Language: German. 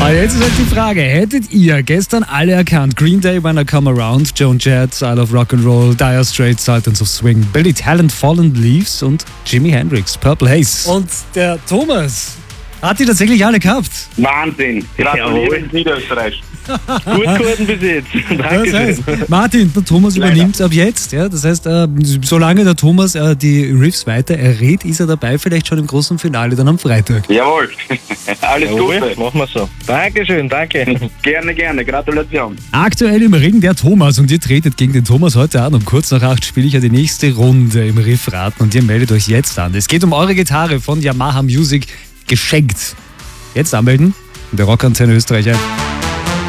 Jetzt ist halt die Frage, hättet ihr gestern alle erkannt? Green Day, When I Come Around, Joan Jett, I Love Rock'n'Roll, Dire Straits, Sultans of Swing, Billy Talent, Fallen Leaves und Jimi Hendrix, Purple Haze. Und der Thomas hat die tatsächlich alle gehabt. Wahnsinn. Gratuliere in Niederösterreich. Gut geworden bis jetzt. Das heißt, Martin, der Thomas übernimmt ab jetzt. Ja? Das heißt, solange der Thomas die Riffs weiter errät, ist er dabei, vielleicht schon im großen Finale dann am Freitag. Jawohl. Alles Gute. Gute. Machen wir so. Dankeschön, danke. Gerne. Gratulation. Aktuell im Ring der Thomas und ihr tretet gegen den Thomas heute an. Um kurz nach 8 spiele ich ja die nächste Runde im Riffraten und ihr meldet euch jetzt an. Es geht um eure Gitarre von Yamaha Music geschenkt. Jetzt anmelden in der Rockantenne Österreich.